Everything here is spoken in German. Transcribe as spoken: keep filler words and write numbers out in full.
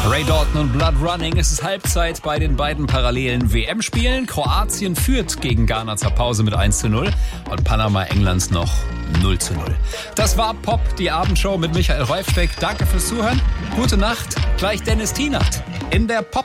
Ray Dalton und Blood Running. Es ist Halbzeit bei den beiden parallelen W M-Spielen. Kroatien führt gegen Ghana zur Pause mit eins zu null und Panama Englands noch null zu null. Das war Pop, die Abendshow mit Michael Räufspeck. Danke fürs Zuhören. Gute Nacht. Gleich Dennis Tienert in der Pop